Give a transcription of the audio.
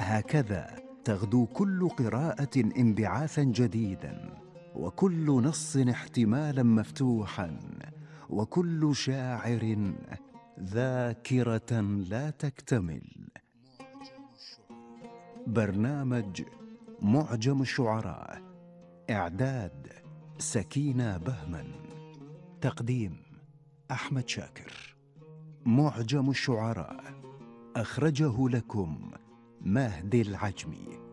هكذا تغدو كل قراءة انبعاثا جديدا، وكل نص احتمالا مفتوحا، وكل شاعر ذاكرة لا تكتمل. برنامج معجم الشعراء، إعداد سكينة بهمن، تقديم أحمد شاكر. معجم الشعراء، أخرجه لكم مهدي العجمي.